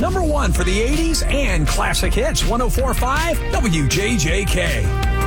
Number one for the 80s and classic hits, 104.5 WJJK.